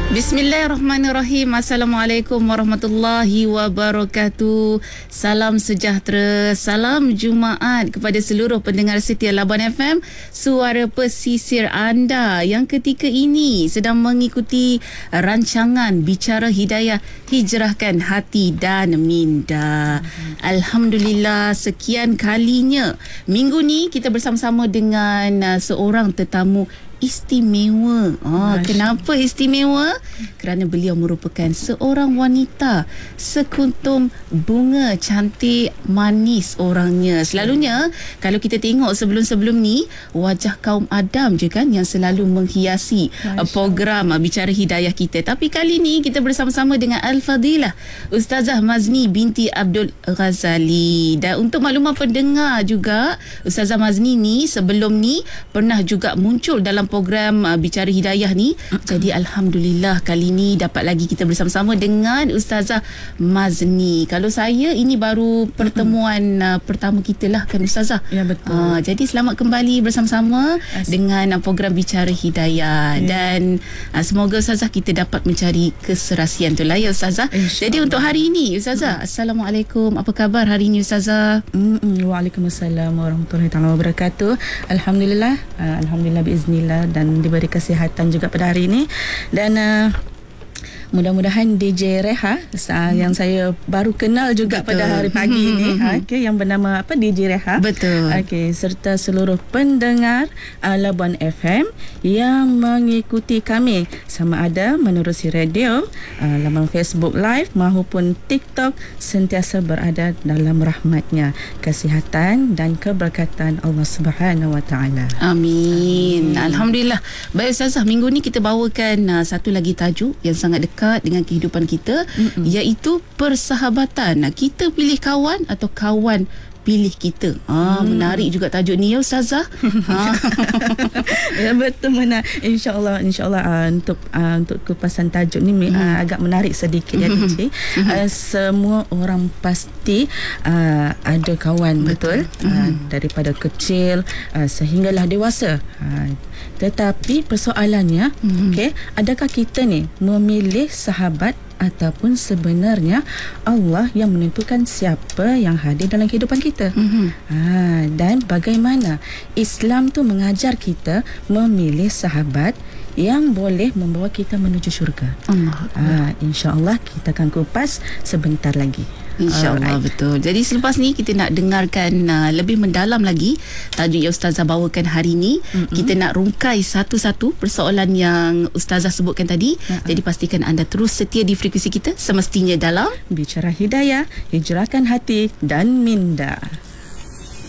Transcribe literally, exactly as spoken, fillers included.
Bismillahirrahmanirrahim. Assalamualaikum warahmatullahi wabarakatuh. Salam sejahtera, salam Jumaat kepada seluruh pendengar setia Labuan F M, suara pesisir anda yang ketika ini sedang mengikuti rancangan Bicara Hidayah, Hijrahkan Hati dan Minda. Alhamdulillah, sekian kalinya minggu ni kita bersama-sama dengan uh, seorang tetamu istimewa. Ah, kenapa istimewa? Kerana beliau merupakan seorang wanita sekuntum bunga, cantik, manis orangnya. Selalunya kalau kita tengok sebelum-sebelum ni, wajah kaum Adam je kan yang selalu menghiasi Masya program Allah. Bicara Hidayah kita. Tapi kali ni kita bersama-sama dengan Al-Fadilah Ustazah Mazni binti Abdul Ghazali. Dan untuk makluman pendengar juga, Ustazah Mazni ni sebelum ni pernah juga muncul dalam program uh, Bicara Hidayah ni. Uh-huh. Jadi Alhamdulillah kali ni dapat lagi kita bersama-sama dengan Ustazah Mazni. Kalau saya, ini baru pertemuan uh, pertama kita lah kan Ustazah. Ya, betul. Uh, jadi selamat kembali bersama-sama As- dengan uh, program Bicara Hidayah. Ya. Dan uh, semoga Ustazah kita dapat mencari keserasian tu lah ya Ustazah. Jadi untuk hari ini Ustazah, uh-huh. Assalamualaikum. Apa khabar hari ini Ustazah? Mm-mm. Waalaikumsalam warahmatullahi wabarakatuh. Alhamdulillah, uh, Alhamdulillah biiznillah, dan diberi kesihatan juga pada hari ini. Dan uh, mudah-mudahan D J Reha uh, yang saya baru kenal juga betul. Pada hari pagi ini, okay, yang bernama apa, D J Reha. Betul. Okay, serta seluruh pendengar uh, Labuan F M yang mengikuti kami sama ada menerusi radio, uh, laman Facebook Live maupun TikTok, sentiasa berada dalam rahmatnya, kesihatan dan keberkatan Allah Subhanahu Wa Taala. Amin. Amin. Alhamdulillah. Baik Ustazah, minggu ni kita bawakan uh, satu lagi tajuk yang sangat dekat dengan kehidupan kita, Mm-mm. iaitu persahabatan. Kita pilih kawan atau kawan pilih kita. Ah, hmm. Menarik juga tajuk ni ya Ustazah. Ha. Ya, betul, benar. InsyaAllah, insyaAllah uh, untuk uh, untuk kupasan tajuk ni hmm. uh, agak menarik sedikit ya D J. Hmm. Uh, semua orang pasti uh, ada kawan, betul, betul? Uh, hmm. daripada kecil uh, sehinggalah dewasa. Uh, tetapi persoalannya, hmm. okey, adakah kita ni memilih sahabat ataupun sebenarnya Allah yang menentukan siapa yang hadir dalam kehidupan kita? Mm-hmm. Ha, dan bagaimana Islam tu mengajar kita memilih sahabat yang boleh membawa kita menuju syurga. Allah. Ha, insya-Allah kita akan kupas sebentar lagi. InsyaAllah. Alright. Betul. Jadi selepas ni kita nak dengarkan uh, lebih mendalam lagi tajuk yang Ustazah bawakan hari ni. Mm-hmm. Kita nak rungkai satu-satu persoalan yang Ustazah sebutkan tadi. Uh-huh. Jadi pastikan anda terus setia di frekuensi kita semestinya dalam Bicara Hidayah, Hijrahkan Hati dan Minda.